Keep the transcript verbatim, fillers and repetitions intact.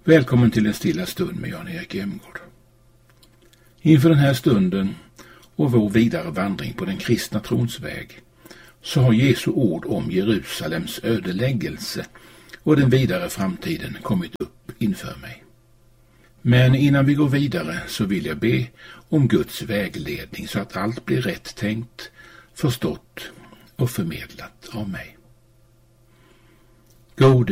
Välkommen till en stilla stund med Jan-Erik Emgård. Inför den här stunden och vår vidare vandring på den kristna trons väg så har Jesu ord om Jerusalems ödeläggelse och den vidare framtiden kommit upp inför mig. Men innan vi går vidare så vill jag be om Guds vägledning så att allt blir rätt tänkt, förstått och förmedlat av mig. Gode